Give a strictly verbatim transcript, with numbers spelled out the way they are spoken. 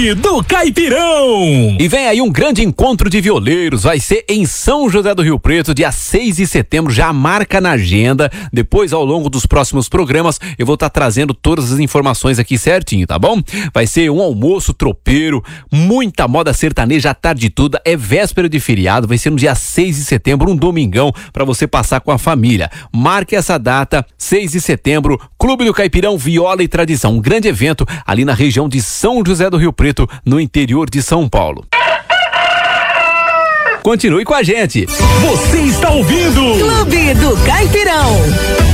Clube do Caipirão. E vem aí um grande encontro de violeiros, vai ser em São José do Rio Preto, dia seis de setembro, já marca na agenda. Depois, ao longo dos próximos programas, eu vou estar tá trazendo todas as informações aqui certinho, tá bom? Vai ser um almoço tropeiro, muita moda sertaneja a tarde toda, é véspera de feriado, vai ser no dia seis de setembro, um domingão, para você passar com a família. Marque essa data, seis de setembro, Clube do Caipirão, Viola e Tradição, um grande evento ali na região de São José do Rio Preto, no interior de São Paulo. Continue com a gente. Você está ouvindo Clube do Caipirão.